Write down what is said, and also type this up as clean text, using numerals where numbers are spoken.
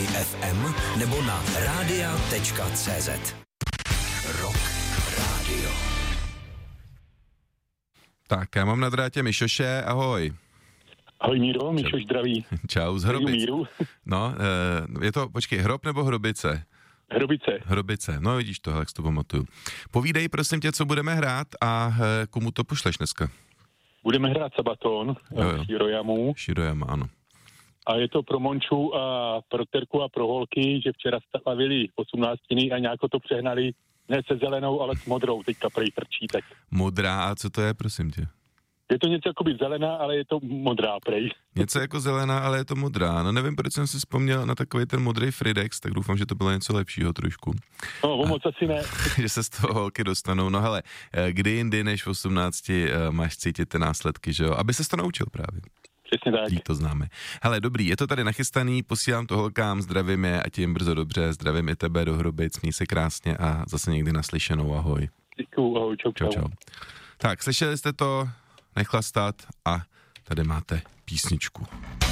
FM nebo na radia.cz. Rock Radio. Tak, já mám na drátě Mišoše, ahoj. Ahoj Míro, Mišoš zdraví. Čau, z Hrobic. No, je to, počkej, Hrob nebo Hrobice? Hrobice, no vidíš to, jak si to pamatuju. Povídej prosím tě, co budeme hrát a komu to pošleš dneska? Budeme hrát Sabaton, Shirojama, ano. A je to pro Monču a pro Terku a pro holky, že včera slavili 18 a nějak to přehnali, ne se zelenou, ale s modrou, teďka prej trčí, tak. Modrá, a co to je, prosím tě? Je to něco jako by zelená, ale je to modrá, prej. Něco jako zelená, ale je to modrá. No nevím, proč jsem si vzpomněl na takový ten modrý Fridex, tak doufám, že to bylo něco lepšího trošku. No, moc asi ne. Že se z toho holky dostanou. No hele, kdy jindy než v 18 máš cítit ty následky, že jo? Aby ses to naučil právě. Přesně tak. To známe. Hele, dobrý, je to tady nachystaný, posílám to holkám, zdravím je, ať jim brzo dobře, zdravím i tebe do Hrobic, měj se krásně a zase někdy naslyšenou, ahoj. Děkuju, ahoj, čau. Tak, slyšeli jste to, nechlastat a tady máte písničku.